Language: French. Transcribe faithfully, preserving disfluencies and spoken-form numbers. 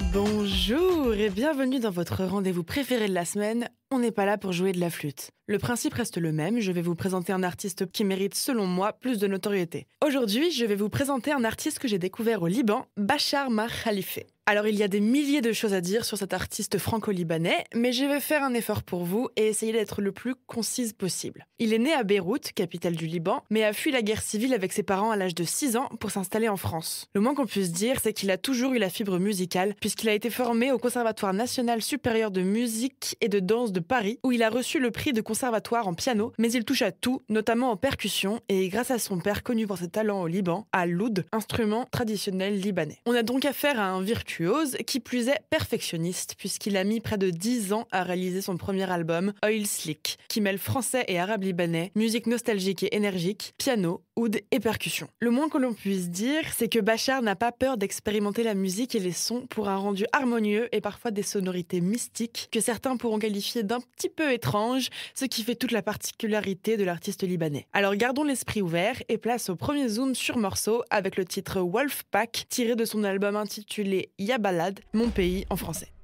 Bonjour et bienvenue dans votre rendez-vous préféré de la semaine. On n'est pas là pour jouer de la flûte. Le principe reste le même, je vais vous présenter un artiste qui mérite selon moi plus de notoriété. Aujourd'hui, je vais vous présenter un artiste que j'ai découvert au Liban, Bachar Mar Khalife. Alors il y a des milliers de choses à dire sur cet artiste franco-libanais, mais je vais faire un effort pour vous et essayer d'être le plus concise possible. Il est né à Beyrouth, capitale du Liban, mais a fui la guerre civile avec ses parents à l'âge de six ans pour s'installer en France. Le moins qu'on puisse dire, c'est qu'il a toujours eu la fibre musicale, puisqu'il a été formé au Conservatoire national supérieur de musique et de danse de Paris, où il a reçu le prix de conservatoire en piano, mais il touche à tout, notamment en percussion, et grâce à son père connu pour ses talents au Liban, à l'oud, instrument traditionnel libanais. On a donc affaire à un virtuose, qui plus est perfectionniste, puisqu'il a mis près de dix ans à réaliser son premier album, Oil Slick, qui mêle français et arabe libanais, musique nostalgique et énergique, piano, oud et percussion. Le moins que l'on puisse dire, c'est que Bachar n'a pas peur d'expérimenter la musique et les sons pour un rendu harmonieux et parfois des sonorités mystiques que certains pourront qualifier d'un petit peu étrange, ce qui fait toute la particularité de l'artiste libanais. Alors gardons l'esprit ouvert et place au premier zoom sur morceau avec le titre Wolfpack tiré de son album intitulé Ya Balad, Mon pays en français.